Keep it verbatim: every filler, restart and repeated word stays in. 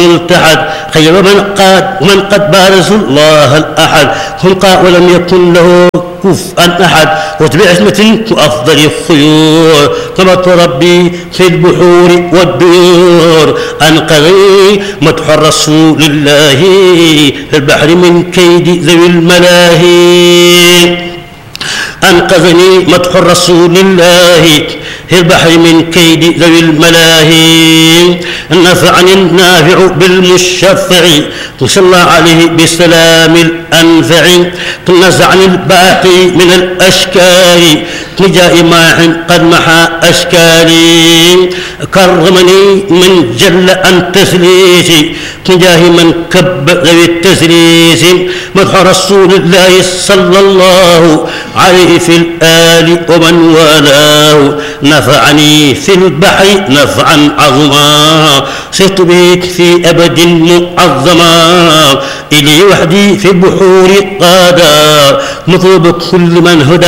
الملتحد خير من قد من قد بارز الله الأحد خلقا ولم يكن له كفءا أحد وبعصمة وأفضل الخيور طبت ربي في البحور والديور أنقذني مدح الرسول الله في البحر من كيد ذوي الملاهي أنقذني مدح الرسول الله في البحر من كيد ذوي الملاهي نفعني النافع بالمشفع صلى عليه بسلام الأنفع نزعني الباقي من الأشكال نجاء ماح قد محى أشكالي كرمني من جل عن تسليسي نجاه من كب ذوي التسليس مدح رسول الله صلى الله عليه في الآل ومن والاه نفعني في البحر نفعا عظما صرت بك في أبد معظما إلي وحدي في البحور قادا مطلب كل من هدى